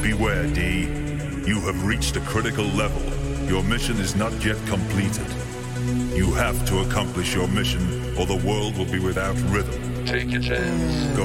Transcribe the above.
Beware, D. You have reached a critical level. Your mission is not yet completed. You have to accomplish your mission, or the world will be without rhythm. Take your chance. Go